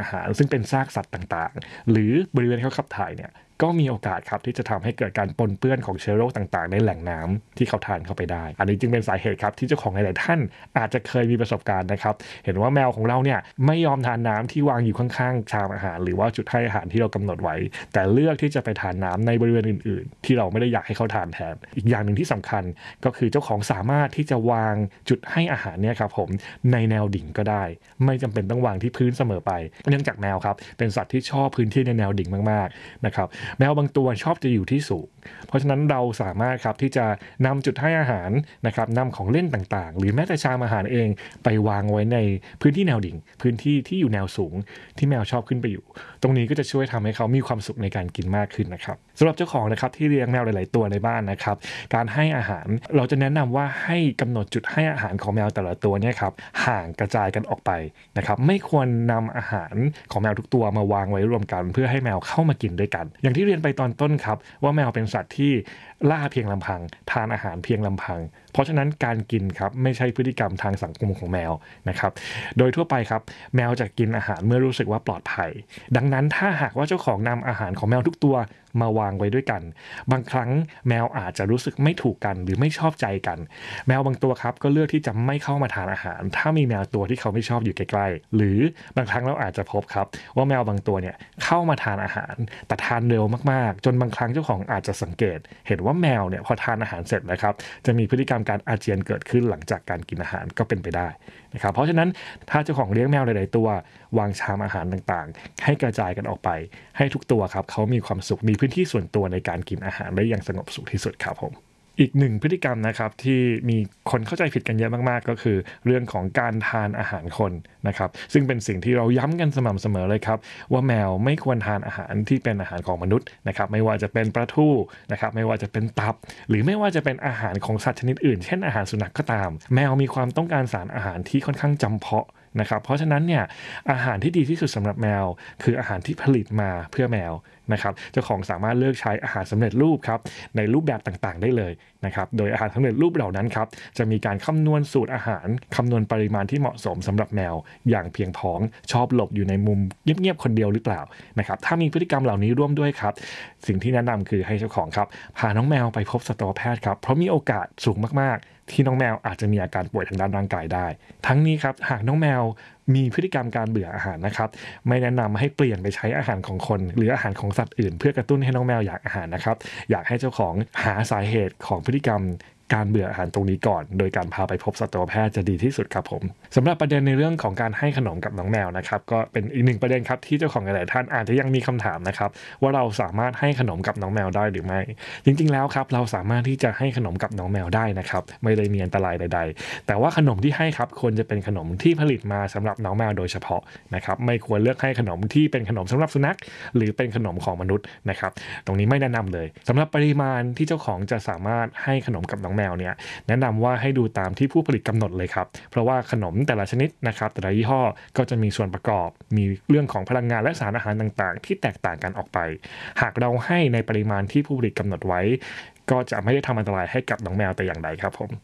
อาหารซึ่งเป็นซากสัตว์ต่างๆหรือบริเวณเขาขับถ่ายเนี่ยก็มีโอกาสครับที่จะทำให้เกิดการปนเปื้อนของเชื้อโรคต่างๆในแหล่งน้ำที่เขาทานเข้าไปได้อันนี้จึงเป็นสาเหตุครับที่เจ้าของหลายๆท่านอาจจะเคยมีประสบการณ์นะครับเห็นว่าแมวของเราเนี่ยไม่ยอมทานน้ำที่วางอยู่ข้างๆชามอาหารหรือว่าจุดให้อาหารที่เรากำหนดไว้แต่เลือกที่จะไปทานน้ำในบริเวณอื่นๆที่เราไม่ได้อยากให้เขาทานแทนอีกอย่างหนึ่งที่สำคัญก็คือเจ้าของสามารถที่จะวางจุดให้อาหารเนี่ยครับผมในแนวดิ่งก็ได้ไม่จำเป็นต้องวางที่พื้นเสมอไปเนื่องจากแมวครับเป็นสัตว์ที่ชอบพื้นที่ในแนวดิ่งมากๆนะครับแมวบางตัวชอบจะอยู่ที่สูงเพราะฉะนั้นเราสามารถครับที่จะนำจุดให้อาหารนะครับนำของเล่นต่างๆหรือแม้แต่ชามอาหารเองไปวางไว้ในพื้นที่แนวดิ่งพื้นที่ที่อยู่แนวสูงที่แมวชอบขึ้นไปอยู่ตรงนี้ก็จะช่วยทำให้เขามีความสุขในการกินมากขึ้นนะครับสำหรับเจ้าของนะครับที่เลี้ยงแมวหลายๆตัวในบ้านนะครับการให้อาหารเราจะแนะนำว่าให้กำหนดจุดให้อาหารของแมวแต่ละตัวเนี่ยครับห่างกระจายกันออกไปนะครับไม่ควรนำอาหารของแมวทุกตัวมาวางไว้รวมกันเพื่อให้แมวเข้ามากินด้วยกันอย่างที่เรียนไปตอนต้นครับว่าแมวเป็นสัตว์ที่ล่าเพียงลำพังทานอาหารเพียงลำพังเพราะฉะนั้นการกินครับไม่ใช่พฤติกรรมทางสังคมของแมวนะครับโดยทั่วไปครับแมวจะกินอาหารเมื่อรู้สึกว่าปลอดภัยดังนั้นถ้าหากว่าเจ้าของนำอาหารของแมวทุกตัวมาวางไว้ด้วยกันบางครั้งแมวอาจจะรู้สึกไม่ถูกกันหรือไม่ชอบใจกันแมวบางตัวครับก็เลือกที่จะไม่เข้ามาทานอาหารถ้ามีแมวตัวที่เขาไม่ชอบอยู่ใกล้ๆหรือบางครั้งเราอาจจะพบครับว่าแมวบางตัวเนี่ยเข้ามาทานอาหารแต่ทานเร็วมากๆจนบางครั้งเจ้าของอาจจะสังเกตเห็นว่าแมวเนี่ยพอทานอาหารเสร็จนะครับจะมีพฤติกรรมการอาเจียนเกิดขึ้นหลังจากการกินอาหารก็เป็นไปได้นะครับเพราะฉะนั้นถ้าเจ้าของเลี้ยงแมวหลายๆตัววางชามอาหารต่างๆให้กระจายกันออกไปให้ทุกตัวครับเขามีความสุขมีพื้นที่ส่วนตัวในการกินอาหารได้อย่างสงบสุขที่สุดครับผมอีกหนึ่งพฤติกรรมนะครับที่มีคนเข้าใจผิดกันเยอะมากๆก็คือเรื่องของการทานอาหารคนนะครับซึ่งเป็นสิ่งที่เราย้ำกันสม่ำเสมอเลยครับว่าแมวไม่ควรทานอาหารที่เป็นอาหารของมนุษย์นะครับไม่ว่าจะเป็นปลาทู่นะครับไม่ว่าจะเป็นตับหรือไม่ว่าจะเป็นอาหารของสัตว์ชนิดอื่นเช่นอาหารสุนัขก็ตามแมวมีความต้องการสารอาหารที่ค่อนข้างจำเพาะนะครับเพราะฉะนั้นเนี่ยอาหารที่ดีที่สุดสำหรับแมวคืออาหารที่ผลิตมาเพื่อแมวนะครับเจ้าของสามารถเลือกใช้อาหารสำเร็จรูปครับในรูปแบบต่างๆได้เลยนะครับโดยอาหารสำเร็จรูปเหล่านั้นครับจะมีการคำนวณสูตรอาหารคำนวณปริมาณที่เหมาะสมสำหรับแมวอย่างเพียงพอชอบหลบอยู่ในมุมเงียบๆคนเดียวหรือเปล่านะครับถ้ามีพฤติกรรมเหล่านี้ร่วมด้วยครับสิ่งที่แนะนำคือให้เจ้าของครับพาน้องแมวไปพบสัตวแพทย์ครับเพราะมีโอกาสสูงมากๆที่น้องแมวอาจจะมีอาการป่วยทางด้านร่างกายได้ทั้งนี้ครับหากน้องแมวมีพฤติกรรมการเบื่ออาหารนะครับไม่แนะนำให้เปลี่ยนไปใช้อาหารของคนหรืออาหารของสัตว์อื่นเพื่อกระตุ้นให้น้องแมวอยากอาหารนะครับอยากให้เจ้าของหาสาเหตุของพฤติกรรมการเบื่ออาหารตรงนี้ก่อนโดยการพาไปพบสัตวแพทย์จะดีที่สุดครับผมสำหรับประเด็นในเรื่องของการให้ขนมกับน้องแมวนะครับก็เป็นอีกหนึ่งประเด็นครับที่เจ้าของหลายๆท่านอาจจะยังมีคำถามนะครับว่าเราสามารถให้ขนมกับน้องแมวได้หรือไม่จริงๆแล้วครับเราสามารถที่จะให้ขนมกับน้องแมวได้นะครับไม่ได้มีอันตรายใดๆแต่ว่าขนมที่ให้ครับควรจะเป็นขนมที่ผลิตมาสำหรับน้องแมวโดยเฉพาะนะครับไม่ควรเลือกให้ขนมที่เป็นขนมสำหรับสุนัขหรือเป็นขนมของมนุษย์นะครับตรงนี้ไม่แนะนำเลยสำหรับปริมาณที่เจ้าของจะสามารถให้ขนมกับน้องแมวเนี่ยแนะนำว่าให้ดูตามที่ผู้ผลิตกำหนดเลยครับเพราะว่าขนมแต่ละชนิดนะครับแต่ละยี่ห้อก็จะมีส่วนประกอบมีเรื่องของพลังงานและสารอาหารต่างๆที่แตกต่างกันออกไปหากเราให้ในปริมาณที่ผู้ผลิตกำหนดไว้ก็จะไม่ได้ทำอันตรายให้กับน้องแมวแต่อย่างใดครับผม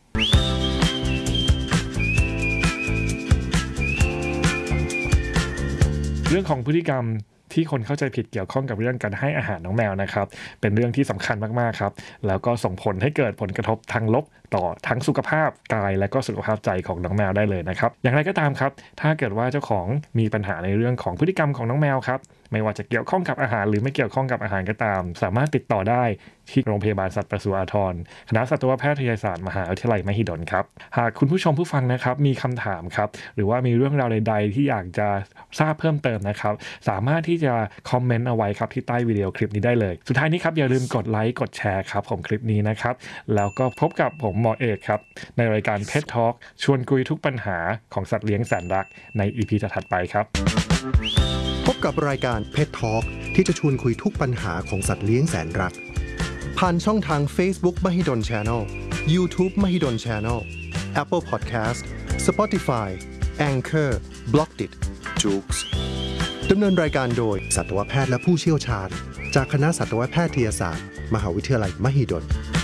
เรื่องของพฤติกรรมที่คนเข้าใจผิดเกี่ยวข้องกับเรื่องการให้อาหารน้องแมวนะครับเป็นเรื่องที่สำคัญมากๆครับแล้วก็ส่งผลให้เกิดผลกระทบทางลบต่อทั้งสุขภาพกายและก็สุขภาพใจของน้องแมวได้เลยนะครับอย่างไรก็ตามครับถ้าเกิดว่าเจ้าของมีปัญหาในเรื่องของพฤติกรรมของน้องแมวครับไม่ว่าจะเกี่ยวข้องกับอาหารหรือไม่เกี่ยวข้องกับอาหารก็ตามสามารถติดต่อได้ที่โรงพยาบาลสัตว์ประสูติอาทรคณะสัตวแพทยศาสตร์มหาวิทยาลัยมหิดลครับหากคุณผู้ชมผู้ฟังนะครับมีคำถามครับหรือว่ามีเรื่องราวใดๆที่อยากจะทราบเพิ่มเติมนะครับสามารถที่จะคอมเมนต์เอาไว้ครับที่ใต้วิดีโอคลิปนี้ได้เลยสุดท้ายนี้ครับอย่าลืมกดไลค์กดแชร์ครับผมคลิปนี้นะครับแล้วก็พบกับผมหมอเอกครับในรายการ Pet Talk ชวนคุยทุกปัญหาของสัตว์เลี้ยงแสนรักใน EP ถัดไปครับพบกับรายการ Pet Talk ที่จะชวนคุยทุกปัญหาของสัตว์เลี้ยงแสนรักผ่านช่องทาง Facebook Mahidol Channel YouTube Mahidol Channel Apple Podcast Spotify Anchor Blockdit Joox ดำเนินรายการโดยสัตวแพทย์และผู้เชี่ยวชาญจากคณะสัตวแพทยศาสตร์มหาวิทยาลัยมหิดล